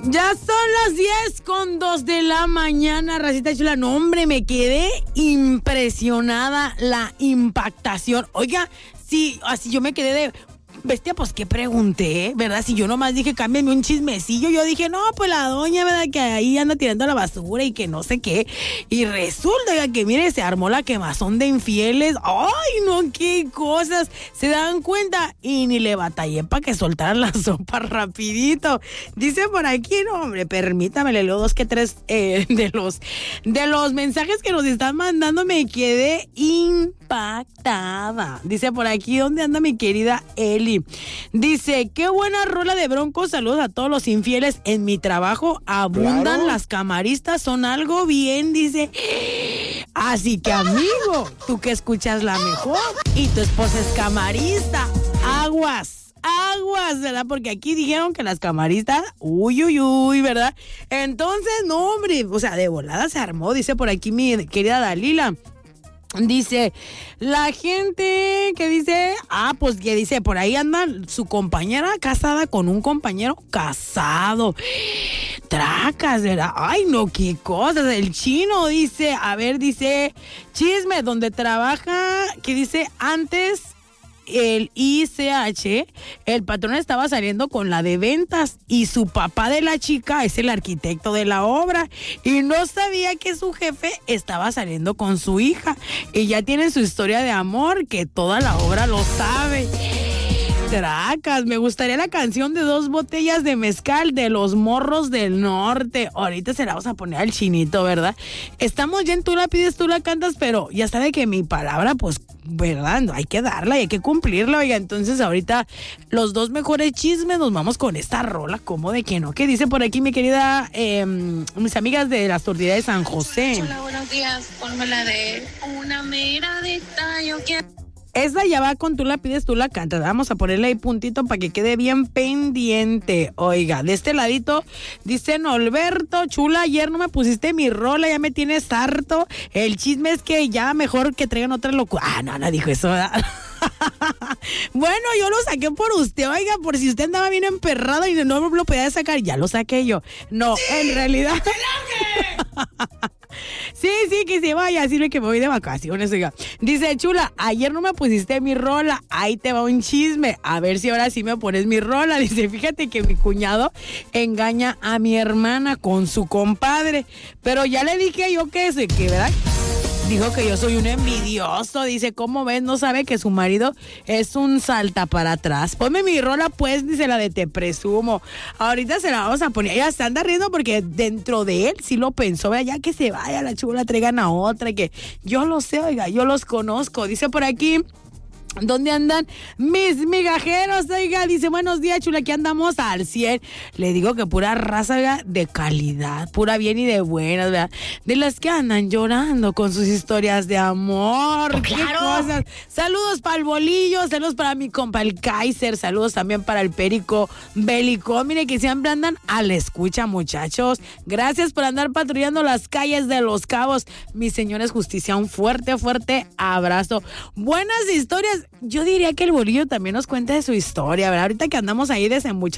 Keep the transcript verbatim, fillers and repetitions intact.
Ya son las diez con dos de la mañana, racita chula. No, hombre, me quedé impresionada, la impactación. Oiga, sí, así yo me quedé de... Bestia, pues, ¿qué pregunté? ¿Verdad? Si yo nomás dije, cámbiame un chismecillo, yo dije, no, pues la doña, ¿verdad? Que ahí anda tirando la basura y que no sé qué. Y resulta oiga, que, mire, se armó la quemazón de infieles. ¡Ay, no, qué cosas! ¿Se dan cuenta? Y ni le batallé para que soltaran la sopa rapidito. Dice por aquí, no, hombre, permítame, le leo dos que tres eh, de los de los mensajes que nos están mandando. Me quedé impactada. Dice por aquí, ¿dónde anda mi querida Eli? Dice, qué buena rola de Bronco, saludos a todos los infieles. En mi trabajo abundan claro. Las camaristas, son algo bien, dice. Así que amigo, tú que escuchas la mejor y tu esposa es camarista, aguas. Aguas, ¿verdad? Porque aquí dijeron que las camaristas, uy, uy, uy, ¿verdad? Entonces, no, hombre, o sea, de volada se armó, dice por aquí mi querida Dalila. Dice, la gente que dice, ah, pues que dice, por ahí anda su compañera casada con un compañero casado. Tracas, ¿verdad? Ay, no, qué cosas. El chino dice, a ver, dice, chisme, donde trabaja, que dice, antes... el I C H, el patrón estaba saliendo con la de ventas y su papá de la chica es el arquitecto de la obra y no sabía que su jefe estaba saliendo con su hija y ya tienen su historia de amor que toda la obra lo sabe. Tracas, me gustaría la canción de dos botellas de mezcal de los morros del norte. Ahorita se la vamos a poner al chinito, ¿verdad? Estamos ya en tú la pides, tú la cantas, pero ya sabe que mi palabra, pues, ¿verdad? Hay que darla y hay que cumplirla, oiga. Entonces ahorita los dos mejores chismes nos vamos con esta rola, como de que no. ¿Qué dice por aquí mi querida, eh, mis amigas de las tortillas de San José? Hola, buenos días, ponme la de una miradita, yo quiero... Esa ya va con tú la pides, tú la cantas. Vamos a ponerle ahí puntito para que quede bien pendiente. Oiga, de este ladito dice Norberto, chula, ayer no me pusiste mi rola, ya me tienes harto. El chisme es que ya mejor que traigan otra locura. Ah, no, no dijo eso, ¿verdad? Bueno, yo lo saqué por usted, oiga, por si usted andaba bien emperrado y no lo podía sacar, ya lo saqué yo. No, en realidad... Sí, sí, que se vaya, sirve que me voy de vacaciones, oiga. Dice, chula, ayer no me pusiste mi rola, ahí te va un chisme, a ver si ahora sí me pones mi rola. Dice, fíjate que mi cuñado engaña a mi hermana con su compadre, pero ya le dije yo que sé que, ¿verdad? Dijo que yo soy un envidioso. Dice, ¿cómo ves? No sabe que su marido es un salta para atrás. Ponme mi rola, pues, dice la de Te Presumo. Ahorita se la vamos a poner. Ella se anda riendo porque dentro de él sí lo pensó. Vea, ya que se vaya la chula, traigan a otra. Que yo lo sé, oiga, yo los conozco. Dice por aquí... ¿dónde andan mis migajeros? Oiga, dice, buenos días, chula, aquí andamos al cien. Le digo que pura raza, oiga, de calidad, pura bien y de buenas, ¿verdad? De las que andan llorando con sus historias de amor. ¡Claro! ¡Qué cosas! Saludos para el bolillo, saludos para mi compa el Kaiser, saludos también para el Perico Bélico. Mire que siempre andan a la escucha, muchachos. Gracias por andar patrullando las calles de Los Cabos. Mis señores justicia, un fuerte, fuerte abrazo. Buenas historias. Yo diría que el bolillo también nos cuenta de su historia, ¿verdad? Ahorita que andamos ahí desembuchados.